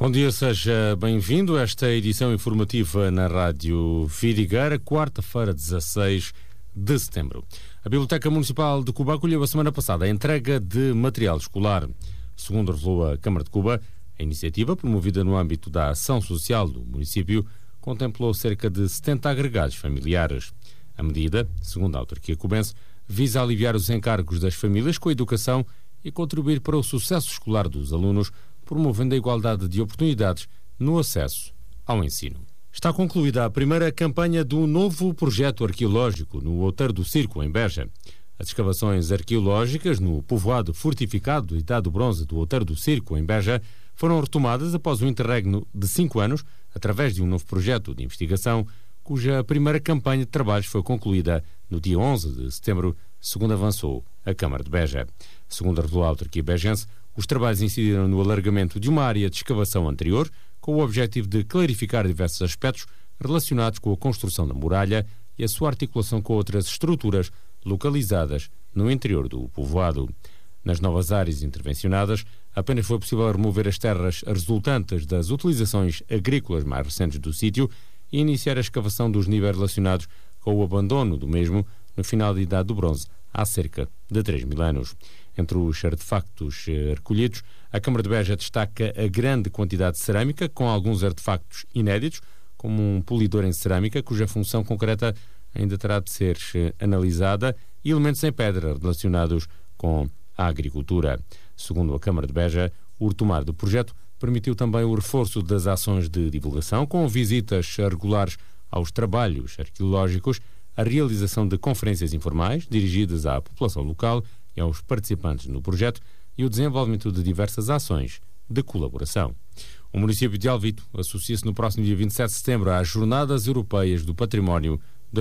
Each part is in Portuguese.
Bom dia, seja bem-vindo a esta edição informativa na Rádio Vidigueira, quarta-feira, 16 de setembro. A Biblioteca Municipal de Cuba acolheu a semana passada a entrega de material escolar. Segundo revelou a Câmara de Cuba, a iniciativa, promovida no âmbito da ação social do município, contemplou cerca de 70 agregados familiares. A medida, segundo a autarquia cubense, visa aliviar os encargos das famílias com a educação e contribuir para o sucesso escolar dos alunos, promovendo a igualdade de oportunidades no acesso ao ensino. Está concluída a primeira campanha do novo projeto arqueológico no Outeiro do Circo, em Beja. As escavações arqueológicas no povoado fortificado da Idade do Bronze do Outeiro do Circo, em Beja, foram retomadas após um interregno de 5 anos, através de um novo projeto de investigação, cuja primeira campanha de trabalhos foi concluída no dia 11 de setembro, segundo avançou a Câmara de Beja. Segundo revelou a autarquia bejense, os trabalhos incidiram no alargamento de uma área de escavação anterior, com o objetivo de clarificar diversos aspectos relacionados com a construção da muralha e a sua articulação com outras estruturas localizadas no interior do povoado. Nas novas áreas intervencionadas, apenas foi possível remover as terras resultantes das utilizações agrícolas mais recentes do sítio e iniciar a escavação dos níveis relacionados com o abandono do mesmo no final da Idade do Bronze, há cerca de 3.000 anos. Entre os artefactos recolhidos, a Câmara de Beja destaca a grande quantidade de cerâmica, com alguns artefactos inéditos, como um polidor em cerâmica, cuja função concreta ainda terá de ser analisada, e elementos em pedra relacionados com a agricultura. Segundo a Câmara de Beja, o retomar do projeto permitiu também o reforço das ações de divulgação, com visitas regulares aos trabalhos arqueológicos, a realização de conferências informais dirigidas à população local e aos participantes no projeto e o desenvolvimento de diversas ações de colaboração. O município de Alvito associa-se no próximo dia 27 de setembro às Jornadas Europeias do Património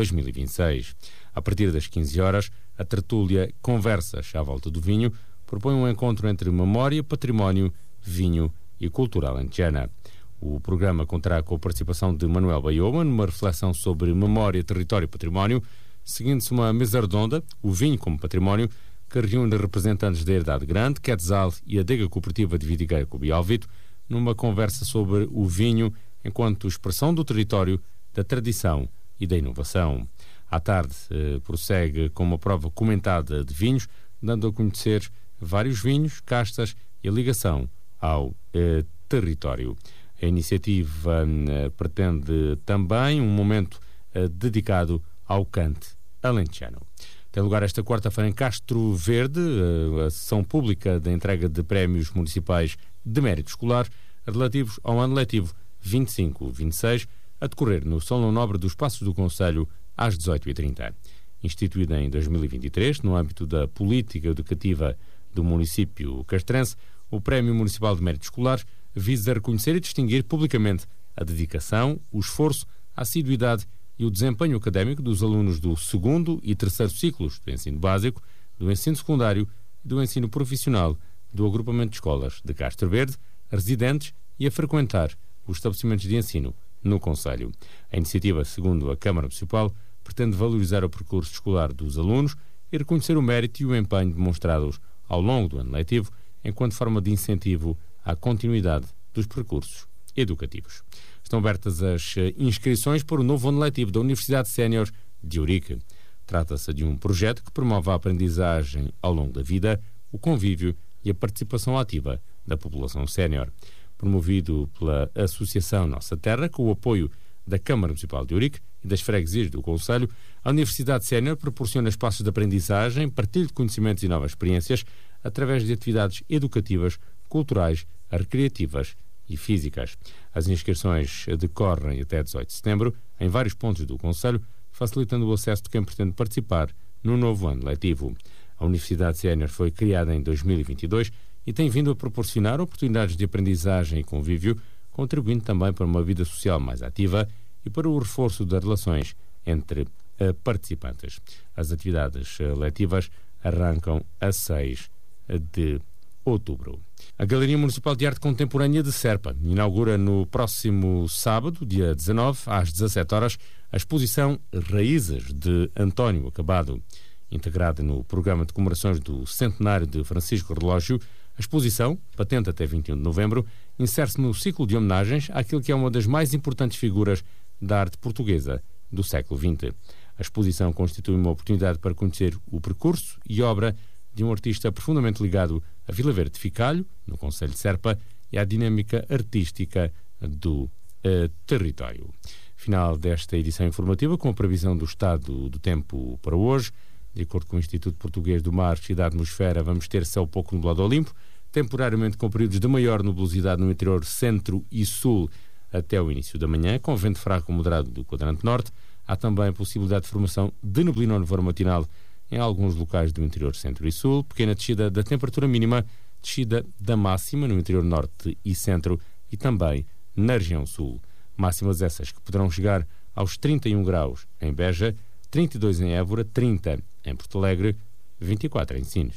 2026. A partir das 15 horas, a tertúlia Conversas à Volta do Vinho propõe um encontro entre memória, património, vinho e cultura alentejana. O programa contará com a participação de Manuel Baioa numa reflexão sobre memória, território e património, seguindo-se uma mesa redonda, o vinho como património, que reúne representantes da Herdade Grande, Quetzal e a Adega Cooperativa de Vidigueira Cuba e Alvito, numa conversa sobre o vinho enquanto expressão do território, da tradição e da inovação. À tarde, prossegue com uma prova comentada de vinhos, dando a conhecer vários vinhos, castas e a ligação ao território. A iniciativa pretende também um momento dedicado ao cante alentejano. Tem lugar esta quarta-feira em Castro Verde a sessão pública da entrega de prémios municipais de mérito escolar relativos ao ano letivo 25-26, a decorrer no Salão Nobre dos Passos do Concelho às 18h30. Instituída em 2023, no âmbito da política educativa do município castrense, o Prémio Municipal de Mérito Escolar visa reconhecer e distinguir publicamente a dedicação, o esforço, a assiduidade e o desempenho académico dos alunos do segundo e terceiro ciclos do ensino básico, do ensino secundário e do ensino profissional do agrupamento de escolas de Castro Verde, residentes e a frequentar os estabelecimentos de ensino no concelho. A iniciativa, segundo a Câmara Municipal, pretende valorizar o percurso escolar dos alunos e reconhecer o mérito e o empenho demonstrados ao longo do ano letivo, enquanto forma de incentivo à continuidade dos percursos educativos. Estão abertas as inscrições para o novo ano letivo da Universidade Sénior de Ourique. Trata-se de um projeto que promove a aprendizagem ao longo da vida, o convívio e a participação ativa da população sénior. Promovido pela Associação Nossa Terra, com o apoio da Câmara Municipal de Ourique e das freguesias do concelho, a Universidade Sénior proporciona espaços de aprendizagem, partilho de conhecimentos e novas experiências através de atividades educativas, culturais, recreativas e físicas. As inscrições decorrem até 18 de setembro em vários pontos do concelho, facilitando o acesso de quem pretende participar no novo ano letivo. A Universidade Sénior foi criada em 2022 e tem vindo a proporcionar oportunidades de aprendizagem e convívio, contribuindo também para uma vida social mais ativa e para o reforço das relações entre participantes. As atividades letivas arrancam a 6 de outubro. A Galeria Municipal de Arte Contemporânea de Serpa inaugura no próximo sábado, dia 19, às 17 horas, a exposição Raízes de António Acabado. Integrada no programa de comemorações do centenário de Francisco Relógio, a A exposição, patente até 21 de novembro, insere-se no ciclo de homenagens àquilo que é uma das mais importantes figuras da arte portuguesa do século XX. A exposição constitui uma oportunidade para conhecer o percurso e obra de um artista profundamente ligado a Vila Verde de Ficalho, no concelho de Serpa, e à dinâmica artística do território. Final desta edição informativa com a previsão do estado do tempo para hoje. De acordo com o Instituto Português do Mar e da Atmosfera, vamos ter céu pouco nublado ao limpo, temporariamente com períodos de maior nubosidade no interior centro e sul até o início da manhã, com vento fraco moderado do quadrante norte. Há também possibilidade de formação de neblina ou nevoeiro matinal em alguns locais do interior centro e sul, pequena descida da temperatura mínima, descida da máxima no interior norte e centro e também na região sul. Máximas essas que poderão chegar aos 31 graus em Beja, 32 em Évora, 30 em Porto Alegre, 24 em Sines.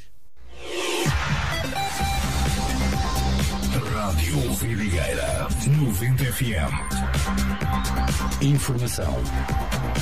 Rádio Vidigueira 90 FM. Informação